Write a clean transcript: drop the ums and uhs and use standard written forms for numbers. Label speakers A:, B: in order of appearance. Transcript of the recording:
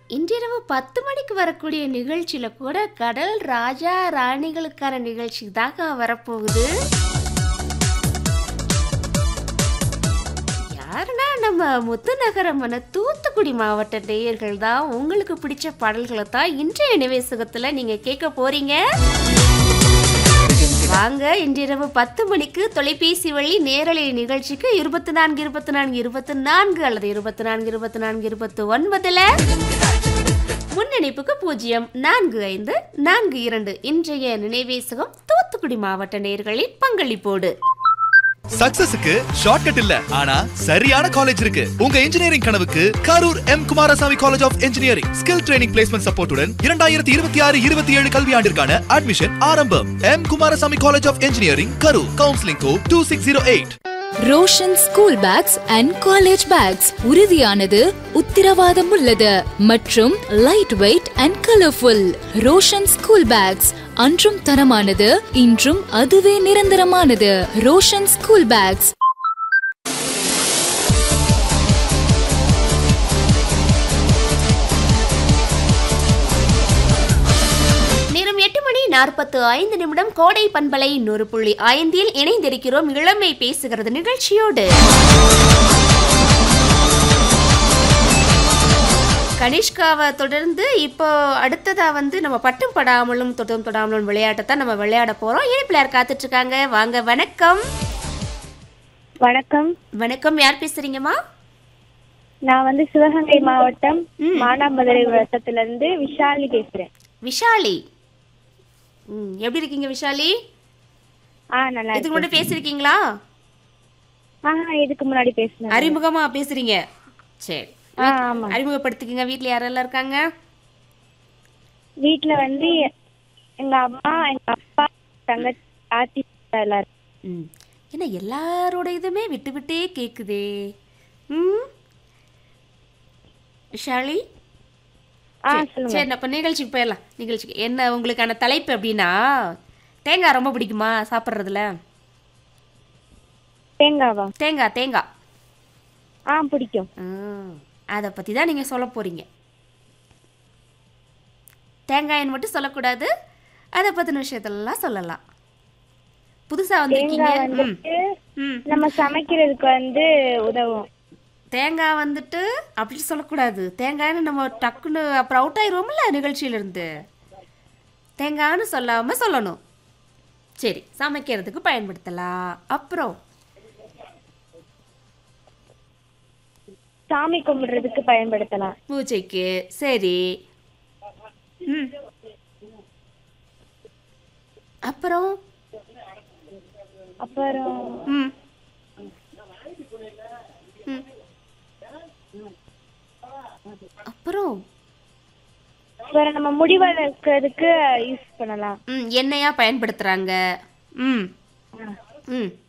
A: இன்றிரவு 10 மணிக்கு வரக்கூடிய நிகழ்ச்சியில கூட கடல் ராஜா ராணிகளுக்கான நிகழ்ச்சி தாங்க வரப்போகுது. யாருன்னா நம்ம முத்துநகரமான தூத்துக்குடி மாவட்ட நேயர்கள் தான். உங்களுக்கு பிடிச்ச பாடல்களை தான் இன்றைய நிவேசகத்துல நீங்க கேட்க போறீங்க. வாங்க, இன்றிரவு 10 மணிக்கு தொலைபேசி வழி நேரலை நிகழ்ச்சிக்கு 24 24 24 அல்லது 24 24 29ல முன்னிணைப்புக்கு 045 42 இன்றைய நினைவேசகம் தூத்துக்குடி மாவட்ட நேயர்களின் பங்களிப்போடு.
B: சக்சஸுக்கு ஷார்ட்கட் இல்ல, ஆனா சரியான காலேஜ் இருக்கு. உங்க இன்ஜினியரிங் கனவுக்கு Karur M Kumaraswamy college of engineering skill training placement சப்போர்ட்டுடன் 2026-27 கல்வியாண்டிற்கான அட்மிஷன் ஆரம்பம். M Kumaraswamy college of engineering Karur. Counselling code 2608.
C: Roshan school packs and college bags உறுதியானது, உத்திரவாதம் உள்ளது மற்றும் light weight and colourful. Roshan school packs அன்றும் தரமானது, இன்றும் அதுவே நிரந்தரமானது. Roshan school packs.
A: நேரம் 8:45 கோடை பண்பலை 100.5 இணைந்திருக்கிறோம். இளமை பேசுகிறது நிகழ்ச்சியோடு. கனிஷ்காவை தொடர்ந்து இப்போ அடுத்ததா நம்ம பட்டும் படாமலும் தொட்டும் தொடாமலும் விளையாட்டத்தான் நம்ம விளையாட போறோம். ஏன் பிள்ளையார் காத்துட்டு இருக்காங்க. வாங்க, வணக்கம்.
D: வணக்கம்.
A: வணக்கம், யார் பேசுறீங்கம்மா?
D: நான் சிவகங்கை மாவட்டம் மானாமதுரை வட்டத்துல இருந்து விஷாலி பேசுறேன்.
A: விஷாலி, எப்படி இருக்கீங்க விஷாலி?
D: நல்லா.
A: இதுக்கு முன்னாடி பேசிருக்கீங்களா?
D: இதுக்கு முன்னாடி பேசுனேன்.
A: அறிமுகமா பேசுறீங்க? சரி,
D: ஆமா.
A: அறிமுகப்படுத்திக்கங்க. வீட்ல யாரெல்லாம் இருக்காங்க?
D: வீட்ல எங்க அம்மா, எங்க அப்பா, தங்கச்சி, பாட்டி எல்லாரும்.
A: என்ன எல்லாரோட இதுமே விட்டு விட்டே கேக்குதே. விஷாலி, சரி, அப்ப நிகழ்ச்சிக்கு போயிடலாம். நிகழ்ச்சிக்கு என்ன உங்களுக்கான தலைப்பு அப்படின்னா, தேங்காய் ரொம்ப பிடிக்குமா சாப்பிட்றதுல?
D: தேங்காவா?
A: தேங்காய் தேங்காய்
D: பிடிக்கும்.
A: அதை பற்றி தான் நீங்கள் சொல்ல போகிறீங்க. தேங்காயின்னு மட்டும் சொல்லக்கூடாது, அதை பற்றின விஷயத்தெல்லாம் சொல்லலாம். புதுசாக வந்திருக்கீங்க.
D: நம்ம சமைக்கிறதுக்கு உதவும்.
A: தேங்காய் அப்படி சொல்லக்கூடாது. தேங்காய்னு நம்ம டக்குன்னு அப்புறம் அவுட் ஆயிடுவோம்ல நிகழ்ச்சியிலேருந்து. தேங்காய்னு சொல்லாமல் சொல்லணும். சரி, சமைக்கிறதுக்கு பயன்படுத்தலாம். அப்புறம்
D: சாமி கும்பிடுறதுக்கு பயன்படுத்தலாம்.
A: பூஜைக்கு. சரி. அப்புறம்
D: அப்புறம்
A: அப்புறம்
D: நம்ம முடி வளர்க்கறதுக்கு யூஸ் பண்ணலாம்.
A: எண்ணெயா பயன்படுத்துறாங்க.